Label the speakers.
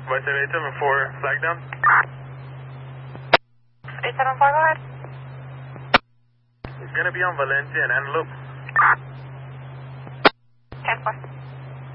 Speaker 1: Vice 874, flag down.
Speaker 2: 874, go ahead.
Speaker 1: It's going to be on Valencia and Antelope.
Speaker 2: 10-4.